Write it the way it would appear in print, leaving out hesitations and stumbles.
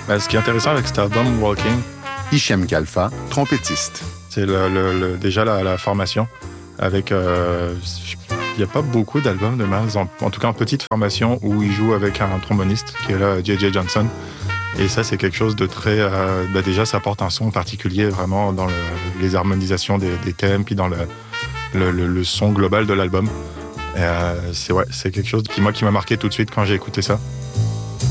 Ce qui est intéressant avec cet album Walking, Hichem Kalfa, trompettiste. c'est déjà la formation. Avec, il n'y a pas beaucoup d'albums de Miles, en tout cas en petite formation, où il joue avec un tromboniste qui est là, J.J. Johnson. Et ça, c'est quelque chose de très... déjà, ça apporte un son particulier vraiment dans les harmonisations des thèmes, puis dans le son global de l'album. C'est quelque chose qui m'a marqué tout de suite quand j'ai écouté ça.